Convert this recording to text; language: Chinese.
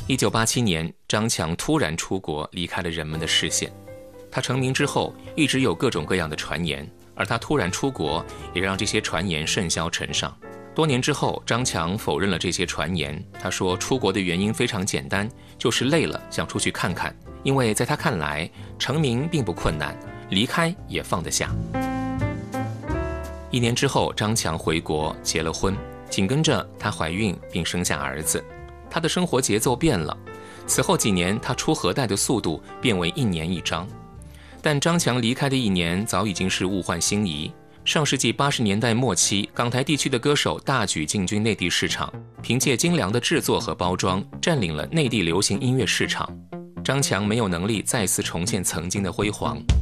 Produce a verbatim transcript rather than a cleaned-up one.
一九八七年，张强突然出国，离开了人们的视线。他成名之后，一直有各种各样的传言，而他突然出国，也让这些传言甚嚣尘上。多年之后，张强否认了这些传言。他说，出国的原因非常简单，就是累了，想出去看看。因为在他看来，成名并不困难，离开也放得下。一年之后，张强回国结了婚，紧跟着她怀孕并生下儿子。她的生活节奏变了，此后几年，她出核弹的速度变为一年一张。但张强离开的一年，早已经是物换星移。上世纪八十年代末期，港台地区的歌手大举进军内地市场，凭借精良的制作和包装，占领了内地流行音乐市场。张强没有能力再次重现曾经的辉煌，